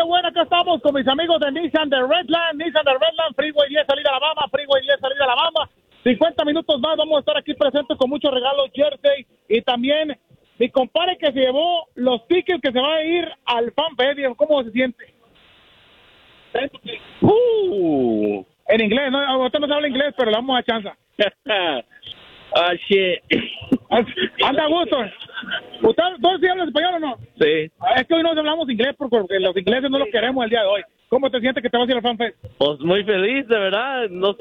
buena, acá estamos con mis amigos de Nissan de Redland, Freeway 10 salida a Alabama, Freeway 10 salida a Alabama. 50 minutos más, vamos a estar aquí presentes con muchos regalos, jersey, y también mi compadre que se llevó los tickets que se va a ir al Fan Fest. ¿Cómo se siente? En inglés, no, usted no sabe inglés, pero le damos a chance. Shit. Anda a gusto. ¿Usted sí habla español o no? Sí. Es que hoy no hablamos inglés porque los ingleses no los queremos el día de hoy. ¿Cómo te sientes que te vas a ir al Fan Fest? Pues muy feliz, de verdad. No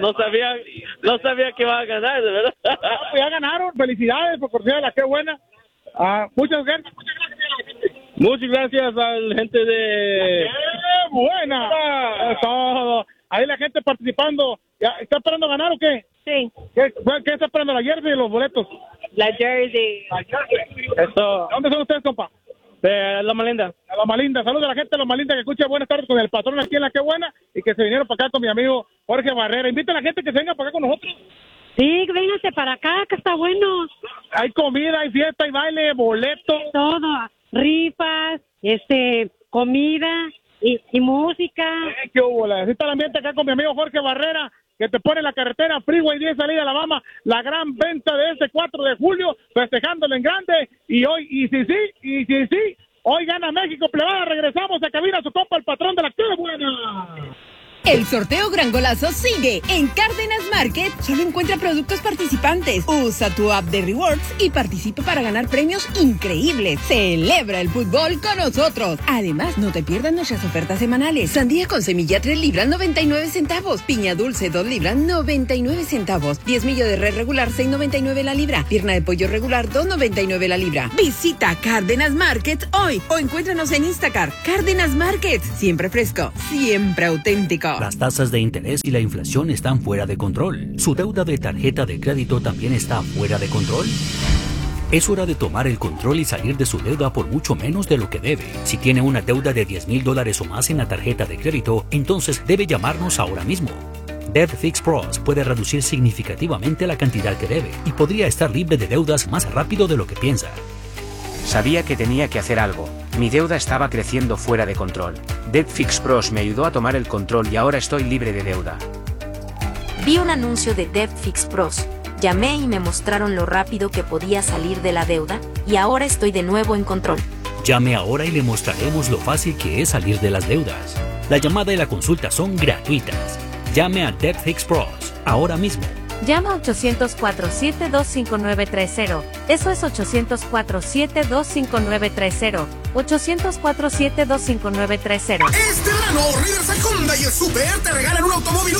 sabía que iba a ganar, de verdad. Pues ya ganaron. Felicidades por cordial, qué buena. Muchas gracias. Muchas gracias a la gente de... buena! Todo. Ahí la gente participando. ¿Está esperando ganar o qué? Sí. ¿Qué está esperando, la jersey y los boletos? La jersey. Eso. ¿Dónde son ustedes, compa? De Loma Linda. A Loma Linda. Saludos a la gente de Loma Linda que escucha Buenas tardes con el patrón aquí en La Qué Buena y que se vinieron para acá con mi amigo Jorge Barrera. Invita a la gente que se venga para acá con nosotros. Sí, véngase para acá, que está bueno. Hay comida, hay fiesta, hay baile, boletos. Todo. Rifas, comida y música. ¿Qué hubo? Así está el ambiente acá con mi amigo Jorge Barrera, que te pone la carretera Freeway 10 salida a Alabama, la gran venta de este 4 de julio, festejándolo en grande, y sí, hoy gana México, plebada. Regresamos a cabina, su compa, el patrón de La Qué Buena. El sorteo Gran Golazo sigue en Cárdenas Market. Solo encuentra productos participantes. Usa tu app de Rewards y participa para ganar premios increíbles. Celebra el fútbol con nosotros. Además, no te pierdas nuestras ofertas semanales. Sandía con semilla 3 libras 99 centavos. Piña dulce 2 libras 99 centavos. 10 millo de res regular 6.99 la libra. Pierna de pollo regular 2.99 la libra. Visita Cárdenas Market hoy o encuéntranos en Instacart. Cárdenas Market. Siempre fresco, siempre auténtico. Las tasas de interés y la inflación están fuera de control. ¿Su deuda de tarjeta de crédito también está fuera de control? Es hora de tomar el control y salir de su deuda por mucho menos de lo que debe. Si tiene una deuda de $10,000 o más en la tarjeta de crédito, entonces debe llamarnos ahora mismo. Debt Fix Pros puede reducir significativamente la cantidad que debe y podría estar libre de deudas más rápido de lo que piensa. Sabía que tenía que hacer algo. Mi deuda estaba creciendo fuera de control. Debt Fix Pros me ayudó a tomar el control y ahora estoy libre de deuda. Vi un anuncio de Debt Fix Pros. Llamé y me mostraron lo rápido que podía salir de la deuda, y ahora estoy de nuevo en control. Llame ahora y le mostraremos lo fácil que es salir de las deudas. La llamada y la consulta son gratuitas. Llame a Debt Fix Pros ahora mismo. Llama 800-472-5930. Eso es 800-472-5930. 800-472-5930. Este verano, Riverside Honda y el Super te regalan un automóvil